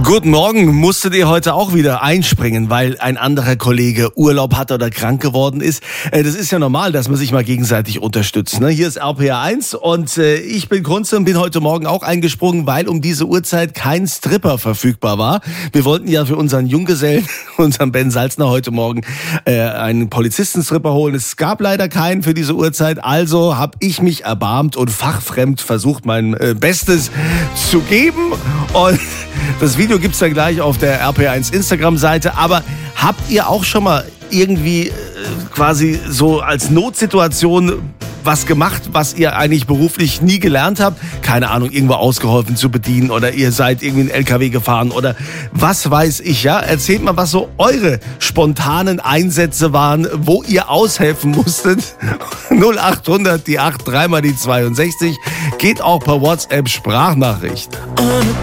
Guten Morgen, musstet ihr heute auch wieder einspringen, weil ein anderer Kollege Urlaub hat oder krank geworden ist? Das ist ja normal, dass man sich mal gegenseitig unterstützt. Ne? Hier ist RPR 1 und ich bin Kunze und bin heute Morgen auch eingesprungen, weil um diese Uhrzeit kein Stripper verfügbar war. Wir wollten ja für unseren Junggesellen, unseren Ben Salzner, heute Morgen einen Polizistenstripper holen. Es gab leider keinen für diese Uhrzeit, also habe ich mich erbarmt und fachfremd versucht, mein Bestes zu geben. Und das Video gibt's dann gleich auf der RPR1 Instagram-Seite. Aber habt ihr auch schon mal irgendwie quasi so als Notsituation was gemacht, was ihr eigentlich beruflich nie gelernt habt? Keine Ahnung, irgendwo ausgeholfen zu bedienen oder ihr seid irgendwie einen LKW gefahren oder was weiß ich, ja? Erzählt mal, was so eure spontanen Einsätze waren, wo ihr aushelfen musstet. 0800, die 8, 3 mal die 62. Geht auch per WhatsApp Sprachnachricht.